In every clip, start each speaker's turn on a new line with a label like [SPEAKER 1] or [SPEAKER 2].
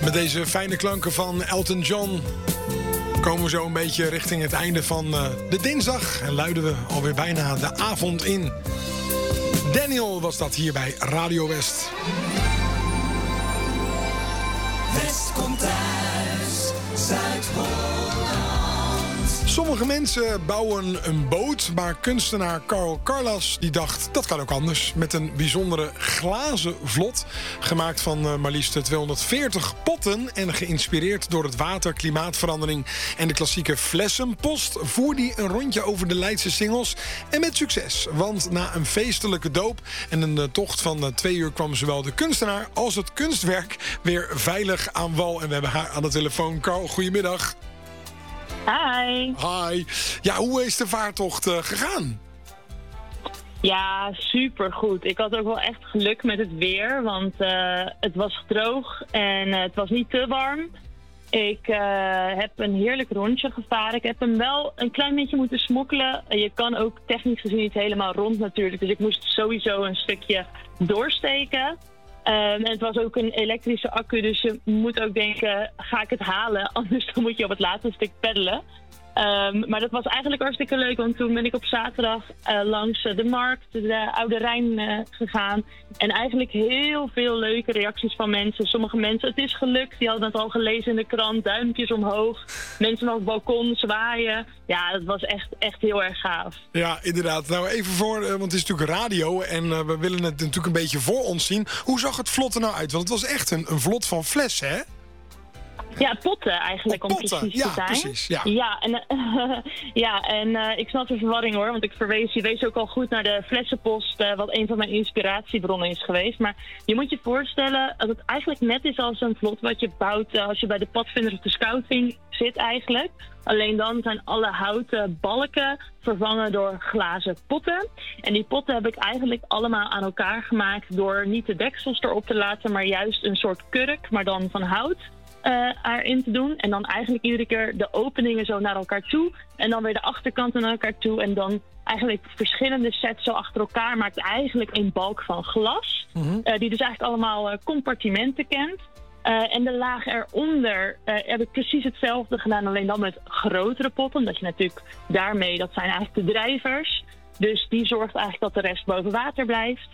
[SPEAKER 1] Met deze fijne klanken van Elton John komen we zo een beetje richting het einde van de dinsdag. En luiden we alweer bijna de avond in. Daniel was dat hier bij Radio West.
[SPEAKER 2] West komt thuis, Zuid-Holland.
[SPEAKER 1] Sommige mensen bouwen een boot, maar kunstenaar Carl Carlas die dacht dat kan ook anders. Met een bijzondere glazen vlot, gemaakt van maar liefst 240 potten en geïnspireerd door het water, klimaatverandering en de klassieke flessenpost, voerde hij een rondje over de Leidse singels en met succes. Want na een feestelijke doop en een tocht van 2 uur kwam zowel de kunstenaar als het kunstwerk weer veilig aan wal. En we hebben haar aan de telefoon. Carl, goedemiddag.
[SPEAKER 3] Hi.
[SPEAKER 1] Hi. Ja, hoe is de vaartocht gegaan?
[SPEAKER 3] Ja, supergoed. Ik had ook wel echt geluk met het weer, want het was droog en het was niet te warm. Ik heb een heerlijk rondje gevaren. Ik heb hem wel een klein beetje moeten smokkelen. Je kan ook technisch gezien niet helemaal rond natuurlijk, dus ik moest sowieso een stukje doorsteken. En het was ook een elektrische accu, dus je moet ook denken, ga ik het halen? Anders dan moet je op het laatste stuk peddelen. Maar dat was eigenlijk hartstikke leuk, want toen ben ik op zaterdag langs de markt, de Oude Rijn gegaan. En eigenlijk heel veel leuke reacties van mensen. Sommige mensen, het is gelukt, die hadden het al gelezen in de krant, duimpjes omhoog. Mensen op het balkon zwaaien. Ja, dat was echt heel erg gaaf.
[SPEAKER 1] Ja, inderdaad. Nou, even voor, want het is natuurlijk radio en we willen het natuurlijk een beetje voor ons zien. Hoe zag het vlot er nou uit? Want het was echt een vlot van flessen, hè?
[SPEAKER 3] Ja, potten eigenlijk, om precies te zijn.
[SPEAKER 1] Precies, ja.
[SPEAKER 3] En ik snap de verwarring hoor, want je wees ook al goed naar de flessenpost, wat een van mijn inspiratiebronnen is geweest. Maar je moet je voorstellen dat het eigenlijk net is als een vlot wat je bouwt als je bij de padvinders of de scouting zit eigenlijk. Alleen dan zijn alle houten balken vervangen door glazen potten. En die potten heb ik eigenlijk allemaal aan elkaar gemaakt door niet de deksels erop te laten, maar juist een soort kurk, maar dan van hout. Erin te doen. En dan eigenlijk iedere keer de openingen zo naar elkaar toe. En dan weer de achterkanten naar elkaar toe. En dan eigenlijk verschillende sets zo achter elkaar maakt eigenlijk een balk van glas. Mm-hmm. Die dus eigenlijk allemaal compartimenten kent. En de laag eronder heb ik precies hetzelfde gedaan. Alleen dan met grotere potten. Omdat je natuurlijk daarmee, dat zijn eigenlijk de drijvers. Dus die zorgt eigenlijk dat de rest boven water blijft.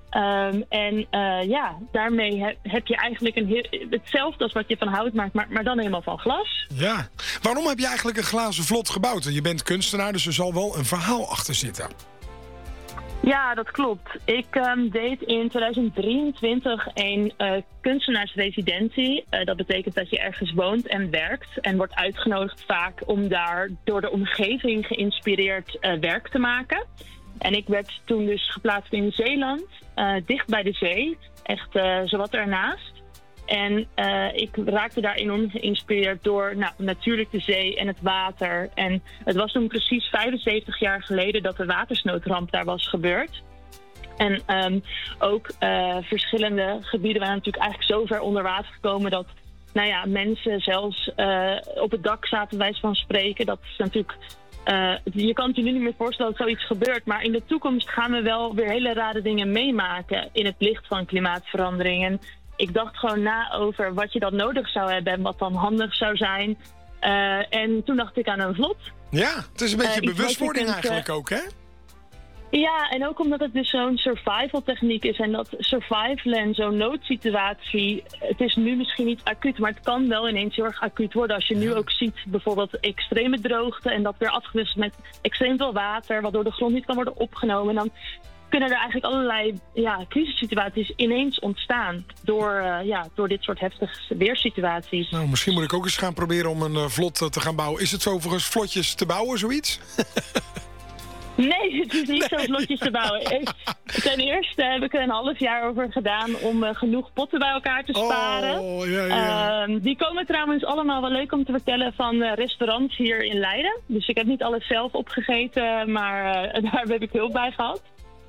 [SPEAKER 3] Daarmee heb je eigenlijk hetzelfde als wat je van hout maakt, maar dan helemaal van glas.
[SPEAKER 1] Ja. Waarom heb je eigenlijk een glazen vlot gebouwd? Je bent kunstenaar, dus er zal wel een verhaal achter zitten.
[SPEAKER 3] Ja, dat klopt. Ik deed in 2023 een kunstenaarsresidentie. Dat betekent dat je ergens woont en werkt en wordt uitgenodigd vaak om daar door de omgeving geïnspireerd werk te maken. En ik werd toen dus geplaatst in Zeeland, dicht bij de zee, echt zowat ernaast. En ik raakte daar enorm geïnspireerd door natuurlijk de zee en het water. En het was toen precies 75 jaar geleden dat de watersnoodramp daar was gebeurd. En ook verschillende gebieden waren natuurlijk eigenlijk zo ver onder water gekomen dat mensen zelfs op het dak zaten, wijze van spreken. Dat is natuurlijk... je kan het je nu niet meer voorstellen dat zoiets gebeurt. Maar in de toekomst gaan we wel weer hele rare dingen meemaken in het licht van klimaatverandering. En ik dacht gewoon na over wat je dan nodig zou hebben en wat dan handig zou zijn. En toen dacht ik aan een vlot.
[SPEAKER 1] Ja, het is een beetje bewustwording eigenlijk ook, hè?
[SPEAKER 3] Ja, en ook omdat het dus zo'n survival techniek is en dat survival en zo'n noodsituatie, het is nu misschien niet acuut, maar het kan wel ineens heel erg acuut worden. Als je nu ook ziet bijvoorbeeld extreme droogte en dat weer afgewisseld met extreem veel water, waardoor de grond niet kan worden opgenomen. En dan kunnen er eigenlijk allerlei crisissituaties ineens ontstaan door dit soort heftige weersituaties.
[SPEAKER 1] Nou, misschien moet ik ook eens gaan proberen om een vlot te gaan bouwen. Is het zo overigens vlotjes te bouwen, zoiets?
[SPEAKER 3] Nee, het is niet zo vlotjes te bouwen. Ten eerste heb ik er een half jaar over gedaan om genoeg potten bij elkaar te sparen.
[SPEAKER 1] Oh, ja.
[SPEAKER 3] Die komen trouwens allemaal, wel leuk om te vertellen, van restaurants hier in Leiden. Dus ik heb niet alles zelf opgegeten, maar daar heb ik hulp bij gehad.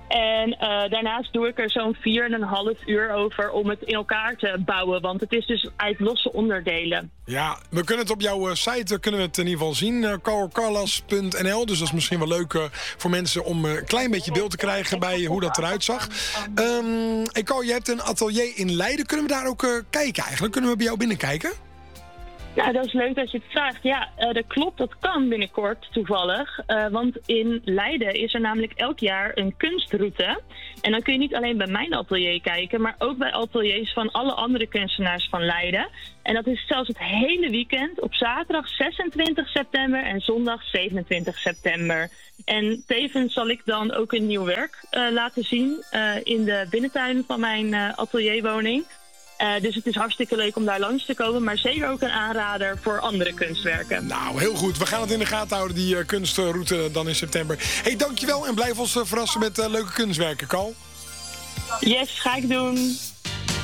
[SPEAKER 3] En daarnaast doe ik er zo'n 4,5 uur over om het in elkaar te bouwen. Want het is dus uit losse onderdelen.
[SPEAKER 1] Ja, we kunnen het op jouw site kunnen we het in ieder geval zien. carolcarlas.nl. Dus dat is misschien wel leuk voor mensen om een klein beetje beeld te krijgen bij hoe dat eruit zag. Carl, je hebt een atelier in Leiden. Kunnen we daar ook kijken eigenlijk? Kunnen we bij jou binnenkijken?
[SPEAKER 3] Nou, dat is leuk dat je het vraagt. Ja, dat klopt. Dat kan binnenkort toevallig. Want in Leiden is er namelijk elk jaar een kunstroute. En dan kun je niet alleen bij mijn atelier kijken, maar ook bij ateliers van alle andere kunstenaars van Leiden. En dat is zelfs het hele weekend op zaterdag 26 september en zondag 27 september. En tevens zal ik dan ook een nieuw werk laten zien in de binnentuin van mijn atelierwoning. Dus het is hartstikke leuk om daar langs te komen, maar zeker ook een aanrader voor andere kunstwerken.
[SPEAKER 1] Nou, heel goed. We gaan het in de gaten houden, die kunstroute dan in september. Hey, dankjewel en blijf ons verrassen met leuke kunstwerken, Carl.
[SPEAKER 3] Yes, ga ik doen.